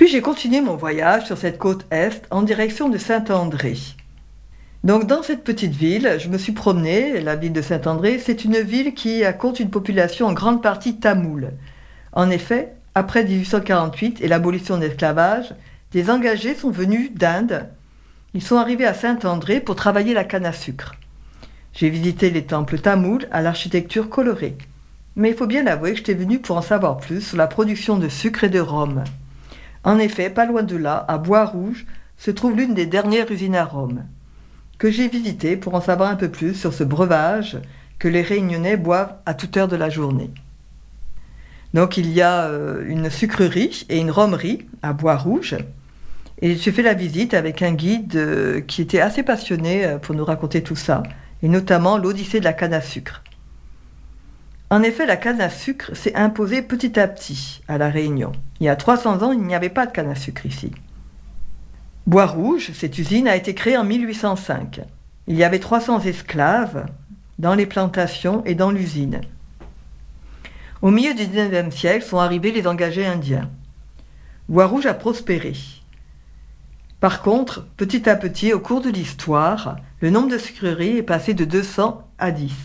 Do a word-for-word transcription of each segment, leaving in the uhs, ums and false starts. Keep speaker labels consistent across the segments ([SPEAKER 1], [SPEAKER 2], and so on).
[SPEAKER 1] Puis j'ai continué mon voyage sur cette côte est en direction de Saint-André. Donc dans cette petite ville, je me suis promenée. La ville de Saint-André, c'est une ville qui compte une population en grande partie tamoule. En effet, après dix-huit cent quarante-huit et l'abolition de l'esclavage, des engagés sont venus d'Inde. Ils sont arrivés à Saint-André pour travailler la canne à sucre. J'ai visité les temples tamouls à l'architecture colorée. Mais il faut bien avouer que j'étais venue pour en savoir plus sur la production de sucre et de rhum. En effet, pas loin de là, à Bois-Rouge, se trouve l'une des dernières usines à rhum, que j'ai visitée pour en savoir un peu plus sur ce breuvage que les Réunionnais boivent à toute heure de la journée. Donc il y a euh, une sucrerie et une rhumerie à Bois-Rouge, et j'ai fait la visite avec un guide euh, qui était assez passionné euh, pour nous raconter tout ça, et notamment l'Odyssée de la canne à sucre. En effet, la canne à sucre s'est imposée petit à petit à La Réunion. Il y a trois cents ans, il n'y avait pas de canne à sucre ici. Bois-Rouge, cette usine, a été créée en mille huit cent cinq. Il y avait trois cents esclaves dans les plantations et dans l'usine. Au milieu du dix-neuvième siècle sont arrivés les engagés indiens. Bois-Rouge a prospéré. Par contre, petit à petit, au cours de l'histoire, le nombre de sucreries est passé de deux cents à dix.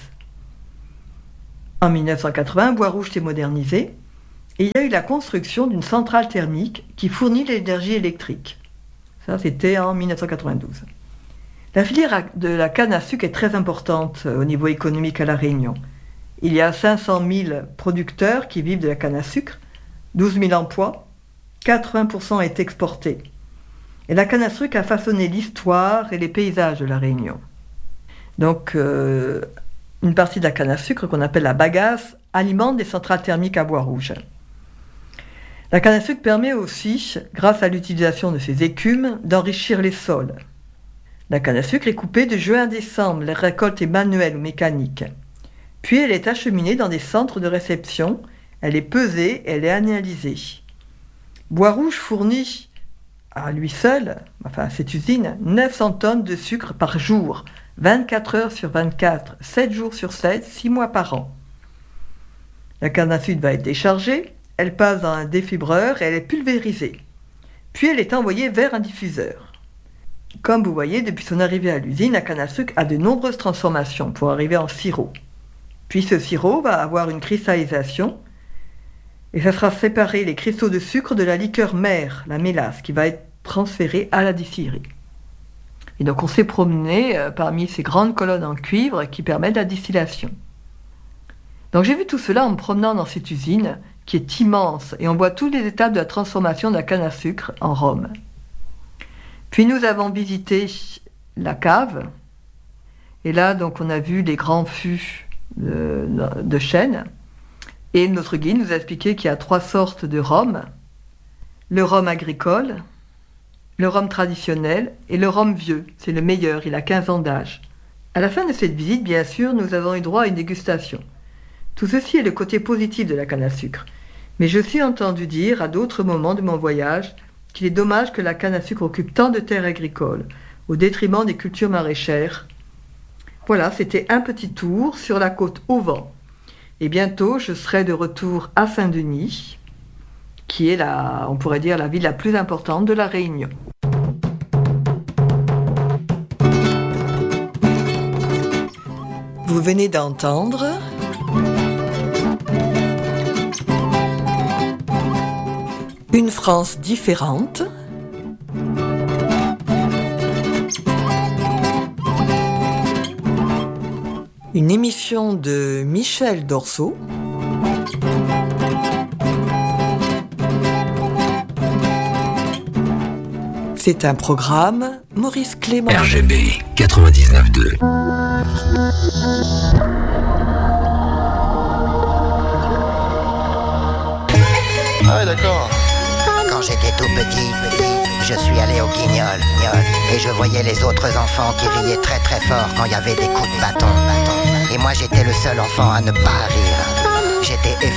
[SPEAKER 1] En mille neuf cent quatre-vingts, Bois-Rouge s'est modernisé et il y a eu la construction d'une centrale thermique qui fournit l'énergie électrique. Ça, c'était en mille neuf cent quatre-vingt-douze. La filière de la canne à sucre est très importante au niveau économique à La Réunion. Il y a cinq cent mille producteurs qui vivent de la canne à sucre, douze mille emplois, quatre-vingts pour cent est exporté. Et la canne à sucre a façonné l'histoire et les paysages de La Réunion. Donc, euh, une partie de la canne à sucre, qu'on appelle la bagasse, alimente des centrales thermiques à Bois-Rouge. La canne à sucre permet aussi, grâce à l'utilisation de ses écumes, d'enrichir les sols. La canne à sucre est coupée de juin à décembre, la récolte est manuelle ou mécanique. Puis elle est acheminée dans des centres de réception, elle est pesée, elle est analysée. Bois-Rouge fournit à lui seul, enfin à cette usine, neuf cents tonnes de sucre par jour, vingt-quatre heures sur vingt-quatre, sept jours sur sept, six mois par an. La canne à sucre va être déchargée, elle passe dans un défibreur et elle est pulvérisée. Puis elle est envoyée vers un diffuseur. Comme vous voyez, depuis son arrivée à l'usine, la canne à sucre a de nombreuses transformations pour arriver en sirop. Puis ce sirop va avoir une cristallisation et ça sera séparer les cristaux de sucre de la liqueur mère, la mélasse, qui va être transférée à la distillerie. Et donc on s'est promené euh, parmi ces grandes colonnes en cuivre qui permettent la distillation. Donc j'ai vu tout cela en me promenant dans cette usine qui est immense et on voit toutes les étapes de la transformation de la canne à sucre en rhum. Puis nous avons visité la cave et là donc on a vu les grands fûts de, de chêne et notre guide nous a expliqué qu'il y a trois sortes de rhum: le rhum agricole, le rhum traditionnel et le rhum vieux. C'est le meilleur, il a quinze ans d'âge. À la fin de cette visite, bien sûr, nous avons eu droit à une dégustation. Tout ceci est le côté positif de la canne à sucre. Mais je suis entendu dire à d'autres moments de mon voyage qu'il est dommage que la canne à sucre occupe tant de terres agricoles, au détriment des cultures maraîchères. Voilà, c'était un petit tour sur la côte au vent. Et bientôt, je serai de retour à Saint-Denis, qui est la, on pourrait dire, la ville la plus importante de La Réunion. Vous venez d'entendre Une France différente, une émission de Michel Dorso. C'est un programme Maurice Clément.
[SPEAKER 2] R G B quatre-vingt-dix-neuf deux.
[SPEAKER 3] Ah ouais, d'accord.
[SPEAKER 4] Quand j'étais tout petit, je suis allé au Guignol, et je voyais les autres enfants qui riaient très très fort quand il y avait des coups de bâton. Et moi j'étais le seul enfant à ne pas rire. J'étais effrayé.